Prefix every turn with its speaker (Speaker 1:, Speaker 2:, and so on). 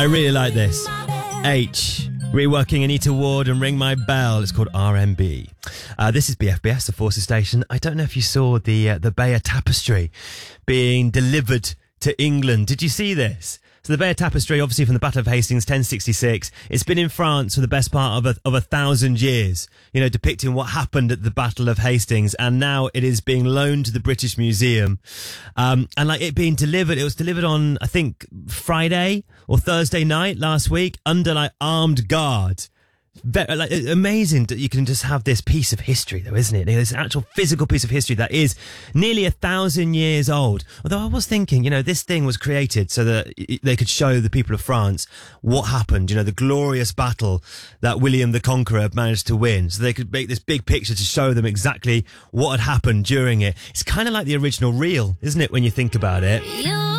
Speaker 1: I really like this. H. Reworking Anita Ward and Ring My Bell. It's called RMB. This is BFBS, the Forces Station. I don't know if you saw the Bayeux Tapestry being delivered to England. Did you see this? So the Bayeux Tapestry, obviously from the Battle of Hastings, 1066. It's been in France for the best part of 1,000 years, depicting what happened at the Battle of Hastings. And now it is being loaned to the British Museum. And it being delivered, it was delivered on, I think, Friday or Thursday night last week under armed guard. Amazing that you can just have this piece of history, though, isn't it? This actual physical piece of history that is nearly 1,000 years old. Although I was thinking, this thing was created so that they could show the people of France what happened, the glorious battle that William the Conqueror managed to win. So they could make this big picture to show them exactly what had happened during it. It's kind of like the original reel, isn't it, when you think about it?